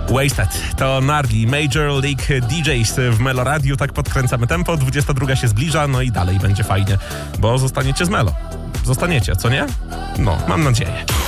Wasted to Nardi, Major League DJs w Melo Radio. Tak podkręcamy tempo, 22 się zbliża, no i dalej będzie fajnie, bo zostaniecie z Melo. Zostaniecie, co nie? No, mam nadzieję.